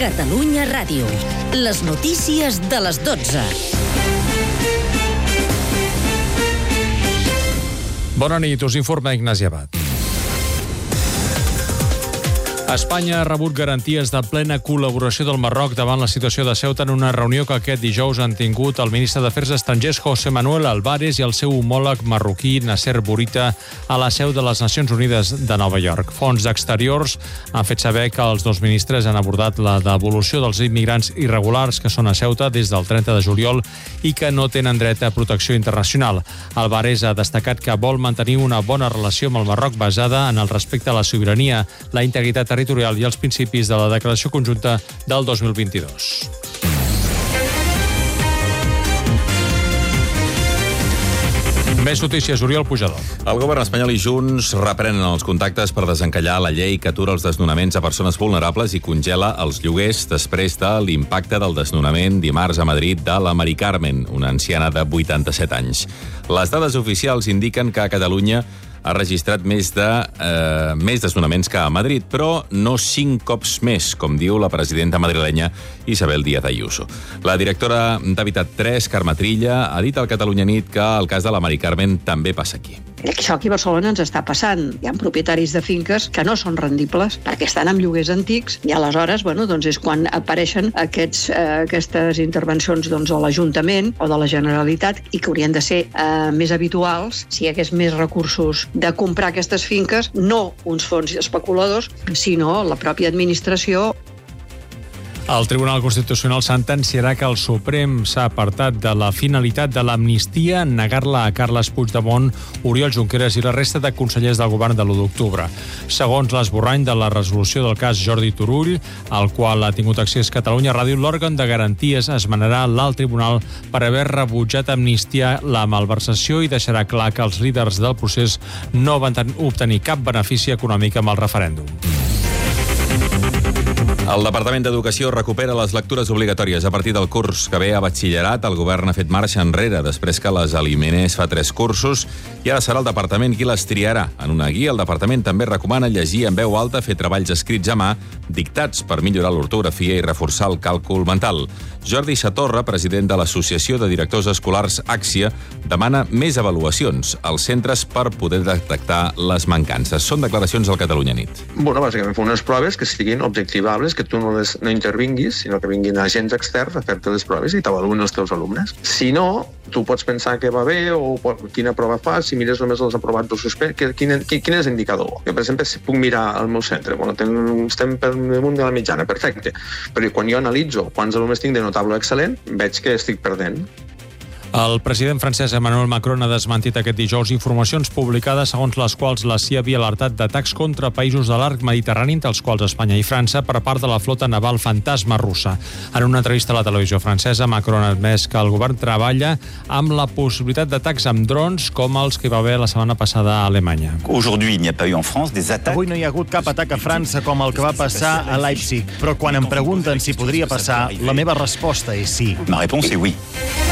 Catalunya Ràdio. Les notícies de les 12. Bona nit, us informa Ignasi Abad. Espanya ha rebut garanties de plena col·laboració del Marroc davant la situació de Ceuta en una reunió que aquest dijous han tingut el ministre d'Afers Estrangers José Manuel Álvarez i el seu homòleg marroquí Nasser Bourita a la seu de les Nacions Unides de Nova York. Fonts d'exteriors han fet saber que els dos ministres han abordat la devolució dels immigrants irregulars que són a Ceuta des del 30 de juliol i que no tenen dret a protecció internacional. Álvarez ha destacat que vol mantenir una bona relació amb el Marroc basada en el respecte a la sobirania, la integritat territorial i els principis de la declaració conjunta del 2022. Més notícies, Oriol Pujador. El govern espanyol i Junts reprenen els contactes per desencallar la llei que atura els desnonaments a persones vulnerables i congela els lloguers després de l'impacte del desnonament dimarts a Madrid de la Mari Carmen, una anciana de 87 anys. Les dades oficials indiquen que a Catalunya ha registrat més desnonaments que a Madrid, però no 5 cops més, com diu la presidenta madrilenya Isabel Díaz Ayuso. La directora d'Habitat 3, Carme Trilla, ha dit al Catalunya Nit que el cas de la Mari Carmen també passa aquí. Això aquí a Barcelona ens està passant. Hi ha propietaris de finques que no són rendibles perquè estan amb lloguers antics i aleshores és quan apareixen aquestes intervencions de l'Ajuntament o de la Generalitat i que haurien de ser més habituals si hi hagués més recursos de comprar aquestes finques, no uns fons especuladors, sinó la pròpia administració. El Tribunal Constitucional sentenciarà que el Suprem s'ha apartat de la finalitat de l'amnistia en negar-la a Carles Puigdemont, Oriol Junqueras i la resta de consellers del govern de l'1 d'octubre. Segons l'esborrany de la resolució del cas Jordi Turull, al qual ha tingut accés Catalunya Ràdio, l'òrgan de garanties esmenarà l'alt tribunal per haver rebutjat amnistiar la malversació i deixarà clar que els líders del procés no van obtenir cap benefici econòmic amb el referèndum. El Departament d'Educació recupera les lectures obligatòries. A partir del curs que ve a batxillerat, el govern ha fet marxa enrere després que les eliminés fa 3 cursos i ara serà el departament qui les triarà. En una guia, el departament també recomana llegir en veu alta, fer treballs escrits a mà, dictats per millorar l'ortografia i reforçar el càlcul mental. Jordi Satorra, president de l'Associació de Directors Escolars AXIA, demana més avaluacions als centres per poder detectar les mancances. Són declaracions al Catalunya Nit. Bàsicament fer unes proves que siguin objectivables, que tu no intervinguis, sinó que vinguin agents externs a fer-te les proves i t'avaluen els teus alumnes. Si no, tu pots pensar que va bé o quina prova fas, si mires només els aprovats o suspens, quin és l'indicador? Jo, per exemple, puc mirar al meu centre, estem per damunt de la mitjana, perfecte, però quan jo analitzo quants alumnes tinc de notable o excel·lent, veig que estic perdent. El president francès Emmanuel Macron ha desmentit aquest dijous informacions publicades segons les quals la CIA havia alertat d'atacs contra països de l'arc mediterrani, entre els quals Espanya i França, per part de la flota naval fantasma russa. En una entrevista a la televisió francesa, Macron ha admès que el govern treballa amb la possibilitat d'atacs amb drons com els que hi va haver la setmana passada a Alemanya. Avui no hi ha hagut cap atac a França com el que va passar a Leipzig, però quan em pregunten si podria passar, la meva resposta és sí. Ma réponse est oui.